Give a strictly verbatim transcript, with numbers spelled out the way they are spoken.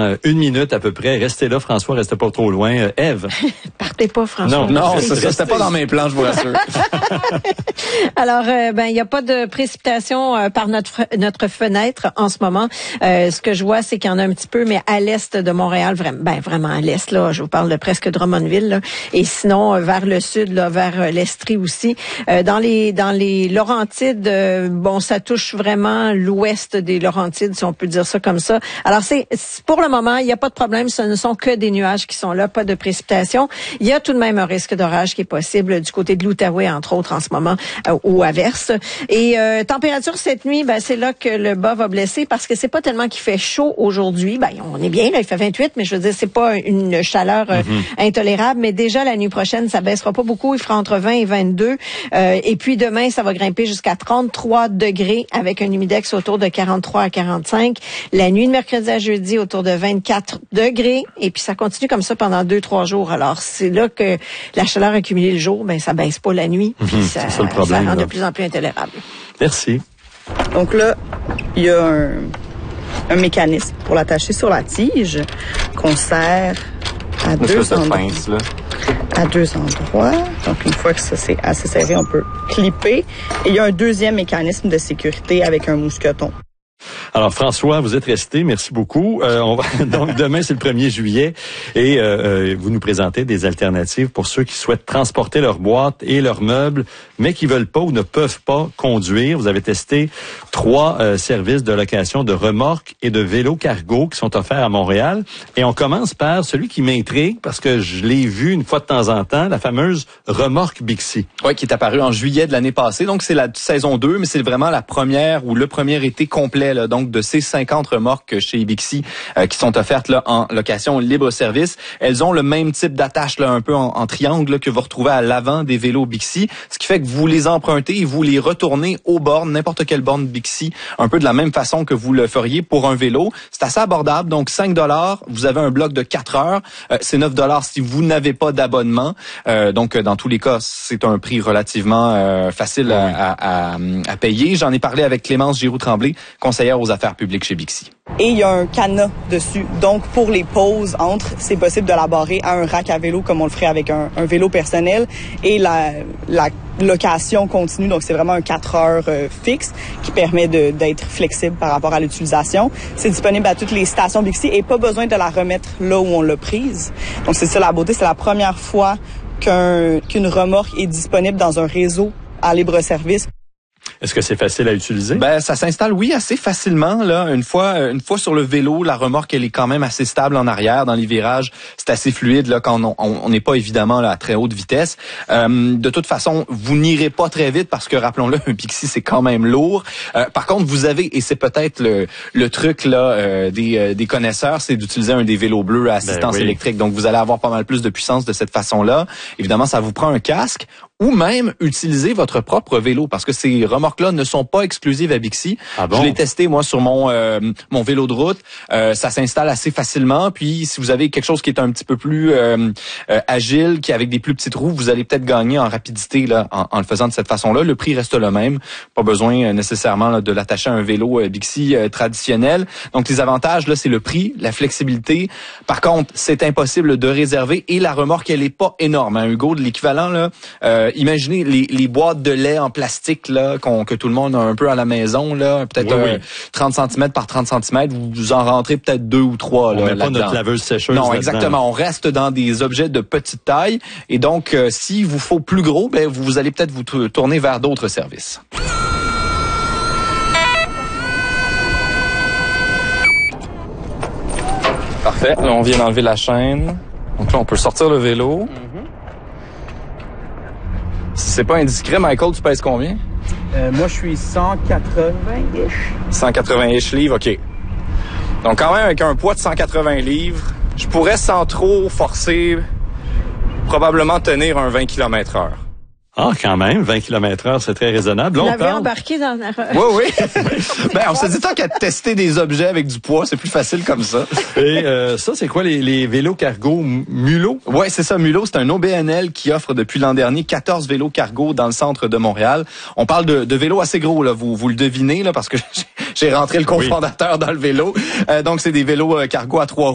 dans une minute à peu près. Restez là, François, restez pas trop loin. Euh, Ève. Partez pas, François. Non, non, ça restait pas dans mes plans, je vous rassure. Alors, euh, ben, il n'y a pas de précipitation euh, par notre notre fenêtre en ce moment. Euh, ce que je vois, c'est qu'il y en a un petit peu, mais à l'est de Montréal, vraiment, ben vraiment à l'est là. Je vous parle de presque Drummondville, là. Et sinon euh, vers le sud, là, vers euh, l'Estrie aussi. Euh, dans les dans les Laurentides, euh, bon, ça touche vraiment l'ouest des Laurentides, si on peut dire ça comme ça. Alors c'est pour le moment, il n'y a pas de problème. Ce ne sont que des nuages qui sont là, pas de précipitation. Il y a tout de même un risque d'orage qui est possible du côté de l'Outaouais, entre autres, en ce moment, euh, ou à Verse. Et euh, température cette nuit, ben c'est là que le bas va blesser parce que c'est pas tellement qu'il fait chaud aujourd'hui. Ben on est bien là, il fait vingt-huit, mais je veux dire c'est pas une chaleur euh, mm-hmm. intolérable. Mais déjà la nuit prochaine, ça baissera pas beaucoup. Il fera entre vingt et vingt-deux. Euh, et puis demain, ça va grimper jusqu'à trente-trois degrés avec un humidex autour de quarante-trois à quarante-cinq. La nuit de mercredi à jeudi autour de vingt-quatre degrés. Et puis ça continue comme ça pendant deux trois jours. Alors c'est là que la chaleur accumulée le jour, ben ça baisse pas la nuit. Mm-hmm. Ça, c'est ça le problème. Ça rend là. de plus en plus intolérable. Merci. Donc là, il y a un, un mécanisme pour l'attacher sur la tige qu'on serre à deux endroits. Pince, là. À deux endroits. Donc une fois que ça c'est assez serré, on peut clipper. Et il y a un deuxième mécanisme de sécurité avec un mousqueton. Alors François, vous êtes resté, merci beaucoup. Euh, on va donc demain c'est le premier juillet et euh, euh, vous nous présentez des alternatives pour ceux qui souhaitent transporter leurs boîtes et leurs meubles, mais qui veulent pas ou ne peuvent pas conduire. Vous avez testé trois euh, services de location de remorques et de vélos cargo qui sont offerts à Montréal. Et on commence par celui qui m'intrigue parce que je l'ai vu une fois de temps en temps, la fameuse remorque Bixi. Oui, qui est apparue en juillet de l'année passée. Donc c'est la saison deux, mais c'est vraiment la première ou le premier été complet là, donc de ces cinquante remorques chez Bixi euh, qui sont offertes là en location libre-service. Elles ont le même type d'attache là un peu en, en triangle là, que vous retrouvez à l'avant des vélos Bixi, ce qui fait que vous les empruntez et vous les retournez aux bornes, n'importe quelle borne Bixi, un peu de la même façon que vous le feriez pour un vélo. C'est assez abordable, donc cinq dollars, vous avez un bloc de quatre heures, euh, c'est neuf dollars si vous n'avez pas d'abonnement. Euh, donc dans tous les cas, c'est un prix relativement euh, facile à, à, à, à payer. J'en ai parlé avec Clémence Giroux-Tremblay, conseillère aux affaires publiques chez Bixi. Et il y a un cadenas dessus. Donc, pour les pauses entre, c'est possible de la barrer à un rack à vélo comme on le ferait avec un, un vélo personnel. Et la, la location continue, donc c'est vraiment un quatre heures euh, fixe qui permet de, d'être flexible par rapport à l'utilisation. C'est disponible à toutes les stations Bixi et pas besoin de la remettre là où on l'a prise. Donc, c'est ça la beauté. C'est la première fois qu'un, qu'une remorque est disponible dans un réseau à libre-service. Est-ce que c'est facile à utiliser? Ben, ça s'installe, oui, assez facilement, là. Une fois, une fois sur le vélo, la remorque, elle est quand même assez stable en arrière. Dans les virages, c'est assez fluide, là, quand on n'est pas évidemment là, à très haute vitesse. Euh, de toute façon, vous n'irez pas très vite parce que, rappelons-le, un Bixi, c'est quand même lourd. Euh, par contre, vous avez, et c'est peut-être le, le truc, là, euh, des, euh, des connaisseurs, c'est d'utiliser un des vélos bleus à assistance ben oui. électrique. Donc, vous allez avoir pas mal plus de puissance de cette façon-là. Évidemment, ça vous prend un casque. Ou même utiliser votre propre vélo, parce que ces remorques-là ne sont pas exclusives à Bixi. Ah bon? Je l'ai testé, moi, sur mon euh, mon vélo de route. Euh, ça s'installe assez facilement. Puis, si vous avez quelque chose qui est un petit peu plus euh, euh, agile, qui avec des plus petites roues, vous allez peut-être gagner en rapidité là, en, en le faisant de cette façon-là. Le prix reste le même. Pas besoin euh, nécessairement là, de l'attacher à un vélo euh, Bixi euh, traditionnel. Donc, les avantages, là, c'est le prix, la flexibilité. Par contre, c'est impossible de réserver. Et la remorque, elle est pas énorme. Hein, Hugo, de l'équivalent, là... Euh, imaginez les, les boîtes de lait en plastique là qu'on, que tout le monde a un peu à la maison là, peut-être oui, euh, oui. trente centimètres par trente centimètres, vous en rentrez peut-être deux ou trois. On là, met pas notre laveuse sécheuse. Non, là-dedans. exactement. On reste dans des objets de petite taille et donc euh, s'il vous faut plus gros, ben vous, vous allez peut-être vous t- tourner vers d'autres services. Parfait. Là, on vient d'enlever la chaîne. Donc là, on peut sortir le vélo. Mm-hmm. Si c'est pas indiscret, Michael, tu pèses combien? Euh, moi, je suis cent quatre-vingts-ish. cent quatre-vingts-ish livres, OK. Donc, quand même, avec un poids de cent quatre-vingts livres, je pourrais, sans trop forcer, probablement tenir un vingt kilomètres heure. Ah, quand même, vingt kilomètres heure, c'est très raisonnable. Vous Là, l'avez parle... embarqué dans la... Oui, oui. Ben, on se dit tant qu'à tester des objets avec du poids, c'est plus facile comme ça. Et euh, ça, c'est quoi les, les vélos cargo Mulot? Oui, c'est ça, Mulot. C'est un O B N L qui offre depuis l'an dernier quatorze vélos cargo dans le centre de Montréal. On parle de, de vélos assez gros, là. Vous, vous le devinez, là, parce que j'ai rentré le cofondateur oui. dans le vélo. Euh, donc, c'est des vélos cargo à trois roues.